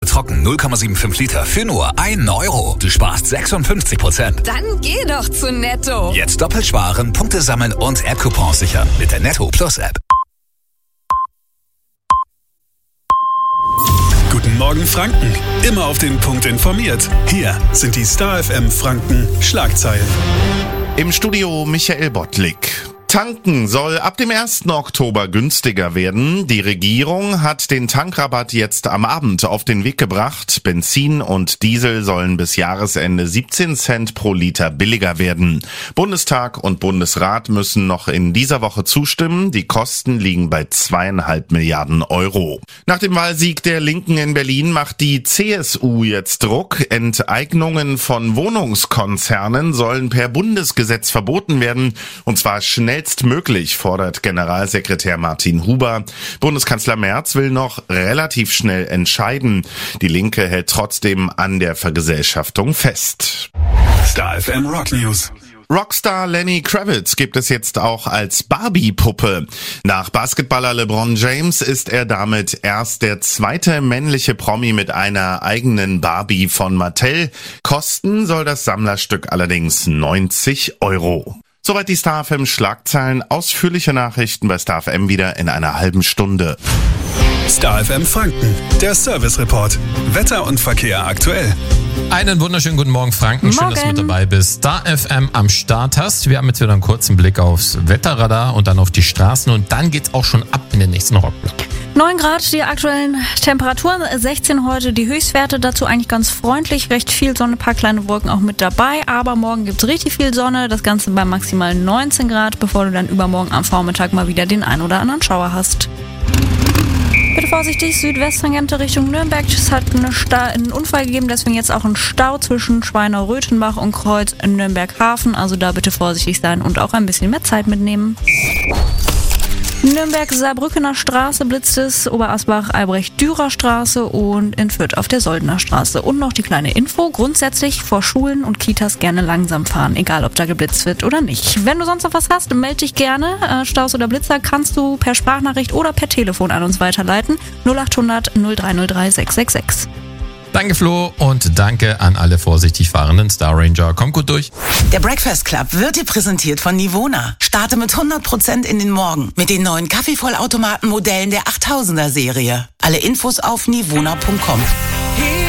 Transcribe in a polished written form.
trocken 0,75 Liter für nur 1 Euro. Du sparst 56%. Dann geh doch zu Netto. Jetzt doppelt sparen, Punkte sammeln und App-Coupons sichern mit der Netto Plus App. Guten Morgen Franken. Immer auf den Punkt informiert. Hier sind die Star FM Franken Schlagzeilen. Im Studio Michael Bottlik. Tanken soll ab dem 1. Oktober günstiger werden. Die Regierung hat den Tankrabatt jetzt am Abend auf den Weg gebracht. Benzin und Diesel sollen bis Jahresende 17 Cent pro Liter billiger werden. Bundestag und Bundesrat müssen noch in dieser Woche zustimmen. Die Kosten liegen bei 2,5 Milliarden Euro. Nach dem Wahlsieg der Linken in Berlin macht die CSU jetzt Druck. Enteignungen von Wohnungskonzernen sollen per Bundesgesetz verboten werden. Und zwar schnellstmöglich, fordert Generalsekretär Martin Huber. Bundeskanzler Merz will noch relativ schnell entscheiden. Die Linke hält trotzdem an der Vergesellschaftung fest. Star FM Rock News. Rockstar Lenny Kravitz gibt es jetzt auch als Barbie-Puppe. Nach Basketballer LeBron James ist er damit erst der zweite männliche Promi mit einer eigenen Barbie von Mattel. Kosten soll das Sammlerstück allerdings 90 Euro. Soweit die Star FM Schlagzeilen. Ausführliche Nachrichten bei Star FM wieder in einer halben Stunde. Star FM Franken, der Service Report. Wetter und Verkehr aktuell. Einen wunderschönen guten Morgen, Franken. Schön, dass du mit dabei bist. Star FM am Start hast. Wir haben jetzt wieder einen kurzen Blick aufs Wetterradar und dann auf die Straßen. Und dann geht's auch schon ab in den nächsten Rockblock. 9 Grad die aktuellen Temperaturen, 16 heute die Höchstwerte, dazu eigentlich ganz freundlich, recht viel Sonne, paar kleine Wolken auch mit dabei, aber morgen gibt's richtig viel Sonne, das Ganze bei maximal 19 Grad, bevor du dann übermorgen am Vormittag mal wieder den ein oder anderen Schauer hast. Bitte vorsichtig, Südwesttangente Richtung Nürnberg. Es hat einen Unfall gegeben, deswegen jetzt auch ein Stau zwischen Schweinau-Röthenbach und Kreuz in Nürnberg-Hafen. Also da bitte vorsichtig sein und auch ein bisschen mehr Zeit mitnehmen. Nürnberg-Saarbrückener Straße blitzt es, Oberasbach-Albrecht-Dürer-Straße und in Fürth auf der Soldener Straße. Und noch die kleine Info, grundsätzlich vor Schulen und Kitas gerne langsam fahren, egal ob da geblitzt wird oder nicht. Wenn du sonst noch was hast, melde dich gerne. Staus oder Blitzer kannst du per Sprachnachricht oder per Telefon an uns weiterleiten. 0800 0303 666. Danke Flo und danke an alle vorsichtig fahrenden Star Ranger. Kommt gut durch. Der Breakfast Club wird dir präsentiert von Nivona. Starte mit 100% in den Morgen mit den neuen Kaffeevollautomaten-Modellen der 8000er Serie. Alle Infos auf nivona.com.